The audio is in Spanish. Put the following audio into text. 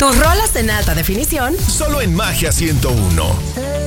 Tus rolas en alta definición. Solo en Magia 101.